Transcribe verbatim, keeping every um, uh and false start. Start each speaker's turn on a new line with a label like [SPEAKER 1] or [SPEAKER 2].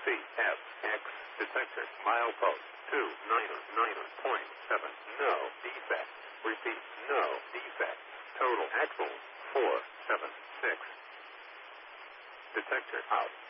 [SPEAKER 1] C F X detector. Milepost two niner niner point seven. No defect. Repeat. No defect. Total axle four seven six. Detector out.